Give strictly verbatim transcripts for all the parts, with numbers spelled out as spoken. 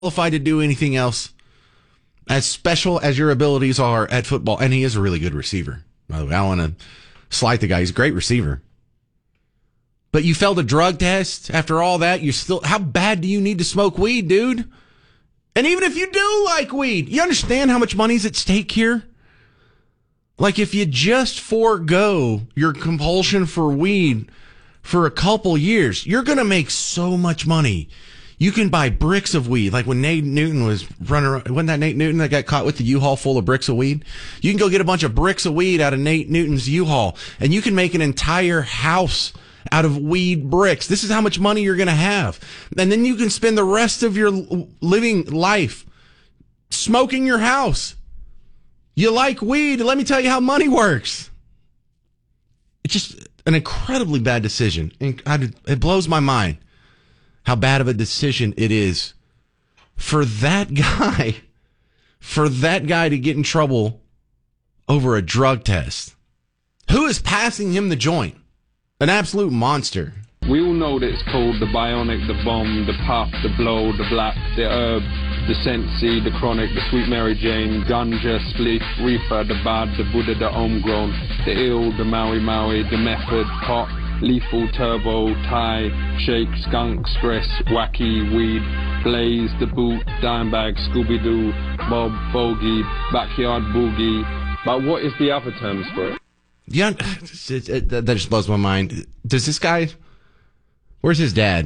qualified to do anything else. As special as your abilities are at football, and he is a really good receiver, by the way. I don't want to slight the guy. He's a great receiver. But you failed a drug test after all that. You still, how bad do you need to smoke weed, dude? And even if you do like weed, you understand how much money's at stake here? Like, if you just forego your compulsion for weed for a couple years, you're going to make so much money. You can buy bricks of weed. Like when Nate Newton was running around, wasn't that Nate Newton that got caught with the U-Haul full of bricks of weed? You can go get a bunch of bricks of weed out of Nate Newton's U-Haul, and you can make an entire house out of weed bricks. This is how much money you're going to have. And then you can spend the rest of your living life smoking your house. You like weed, let me tell you how money works. It's just an incredibly bad decision. It blows my mind how bad of a decision it is for that guy, for that guy to get in trouble over a drug test. Who is passing him the joint? An absolute monster. We all know that it's called the bionic, the bomb, the puff, the blow, the black, the herb, the sensi, the chronic, the sweet Mary Jane, ganja, spliff, reefer, the bad, the Buddha, the homegrown, the ill, the Maui Maui, the method, pot, lethal, turbo, Thai, shake, skunk, stress, wacky, weed, blaze, the boot, dime bag, Scooby-Doo, Bob, bogey, backyard boogie. But what is the other terms for it? Yeah, it, it, that just blows my mind. Does this guy, where's his dad?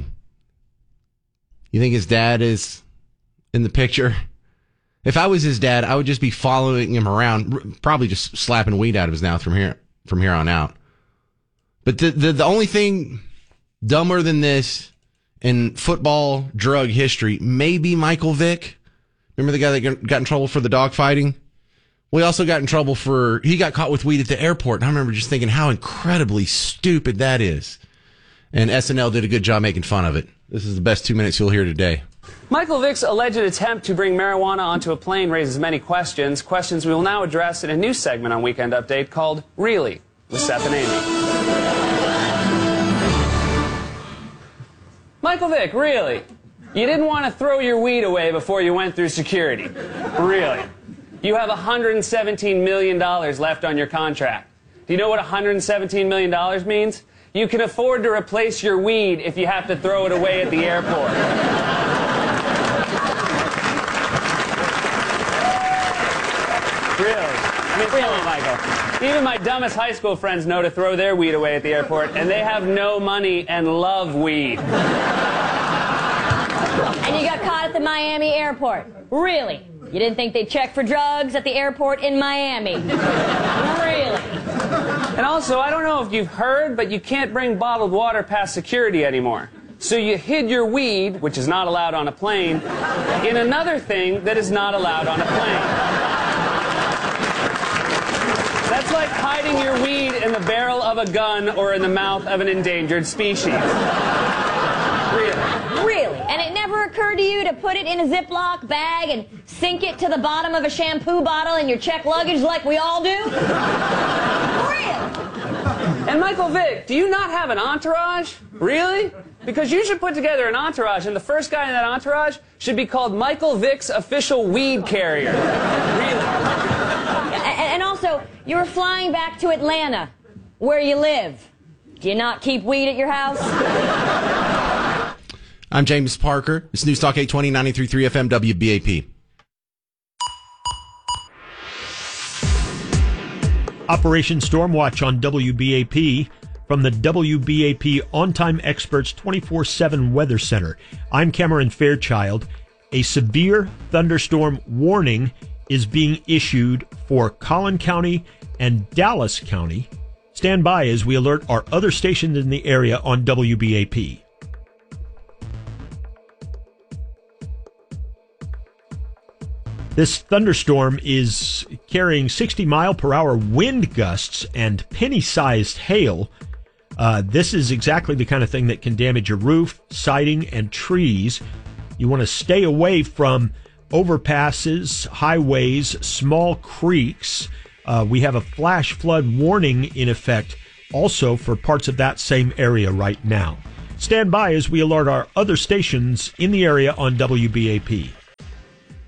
You think his dad is in the picture? If I was his dad, I would just be following him around, probably just slapping weed out of his mouth from here from here on out. But the, the, the only thing dumber than this in football drug history may be Michael Vick. Remember the guy that got in trouble for the dogfighting? We also got in trouble for, he got caught with weed at the airport. And I remember just thinking how incredibly stupid that is. And S N L did a good job making fun of it. This is the best two minutes you'll hear today. Michael Vick's alleged attempt to bring marijuana onto a plane raises many questions. Questions we will now address in a new segment on Weekend Update called Really? With Seth and Amy. Michael Vick, really? You didn't want to throw your weed away before you went through security. Really? You have one hundred seventeen million dollars left on your contract. Do you know what one hundred seventeen million dollars means? You can afford to replace your weed if you have to throw it away at the airport. Really? I mean, really, Michael. Even my dumbest high school friends know to throw their weed away at the airport, and they have no money and love weed. And you got caught at the Miami airport. Really? You didn't think they'd check for drugs at the airport in Miami. Really? And also, I don't know if you've heard, but you can't bring bottled water past security anymore. So you hid your weed, which is not allowed on a plane, in another thing that is not allowed on a plane. That's like hiding your weed in the barrel of a gun or in the mouth of an endangered species. Really? Really? And it never occurred to you to put it in a Ziploc bag and sink it to the bottom of a shampoo bottle in your checked luggage like we all do? Really? And Michael Vick, do you not have an entourage? Really? Because you should put together an entourage, and the first guy in that entourage should be called Michael Vick's official weed carrier. Really? And also, you were flying back to Atlanta, where you live. Do you not keep weed at your house? I'm James Parker. It's News Talk eight twenty, ninety-three point three F M, W B A P. Operation Stormwatch on W B A P from the W B A P On Time Experts twenty-four seven Weather Center. I'm Cameron Fairchild. A severe thunderstorm warning is being issued for Collin County and Dallas County. Stand by as we alert our other stations in the area on W B A P. This thunderstorm is carrying sixty mile per hour wind gusts and penny-sized hail. Uh, this is exactly the kind of thing that can damage your roof, siding, and trees. You want to stay away from overpasses, highways, small creeks. Uh, we have a flash flood warning in effect also for parts of that same area right now. Stand by as we alert our other stations in the area on W B A P.